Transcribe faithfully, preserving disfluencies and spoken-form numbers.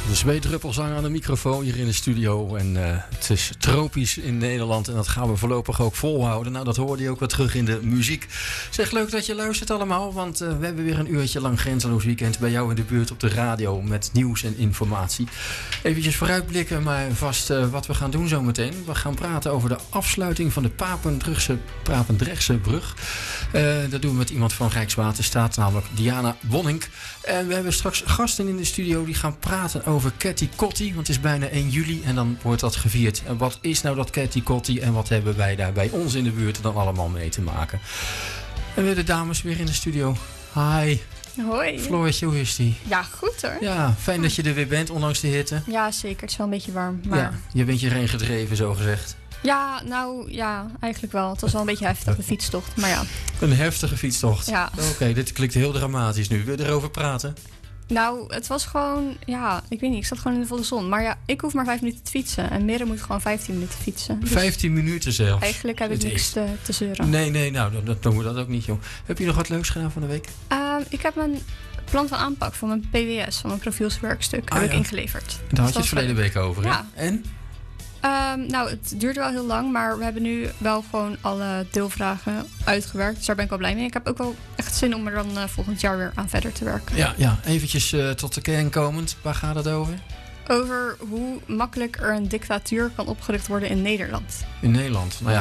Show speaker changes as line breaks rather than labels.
De zweetdruppels hangen aan de microfoon hier in de studio. En uh, het is tropisch in Nederland. En dat gaan we voorlopig ook volhouden. Nou, dat hoorde je ook weer terug in de muziek. Zeg, leuk dat je luistert allemaal. Want uh, we hebben weer een uurtje lang Grenzeloos Weekend bij jou in de buurt op de radio. Met nieuws en informatie. Eventjes vooruitblikken, maar vast uh, wat we gaan doen zometeen. We gaan praten over de afsluiting van de Papendrechtse, Papendrechtse brug. Uh, dat doen we met iemand van Rijkswaterstaat, namelijk Diana Wonnink. En we hebben straks gasten in de studio die gaan praten over Ketty Kotti. Want het is bijna één juli en dan wordt dat gevierd. En wat is nou dat Ketty Kotti en wat hebben wij daar bij ons in de buurt dan allemaal mee te maken? En weer de dames weer in de studio. Hi.
Hoi.
Floortje, hoe is die?
Ja, goed hoor.
Ja, fijn dat je er weer bent, ondanks de hitte.
Ja, zeker. Het is wel een beetje warm. Maar...
Ja, je bent je heen gedreven, zo gezegd.
Ja, nou ja, eigenlijk wel. Het was wel een beetje heftig, de fietstocht. Maar ja.
Een heftige fietstocht.
Ja.
Oké, okay, dit klinkt heel dramatisch nu. Wil je erover praten?
Nou, het was gewoon, ja, ik weet niet, ik zat gewoon in de volle zon. Maar ja, ik hoef maar vijf minuten te fietsen. En Mirre moet gewoon vijftien minuten fietsen. Dus
vijftien minuten zelfs?
Eigenlijk heb ik
het
niks
is...
te, te zeuren.
Nee, nee, nou, dan, dan doen we dat ook niet, joh. Heb je nog wat leuks gedaan van de week?
Uh, ik heb mijn plan van aanpak van mijn P W S, van mijn profielswerkstuk,
ah,
heb
ja.
ik ingeleverd.
Daar had je het verleden week over, hè?
Ja.
En?
Um, nou, het duurde wel heel lang, maar we hebben nu wel gewoon alle deelvragen uitgewerkt. Dus daar ben ik wel blij mee. Ik heb ook wel echt zin om er dan uh, volgend jaar weer aan verder te werken.
Ja, ja. Eventjes uh, tot de kern komend. Waar gaat het over?
Over hoe makkelijk er een dictatuur kan opgericht worden in Nederland.
In Nederland? Nou ja.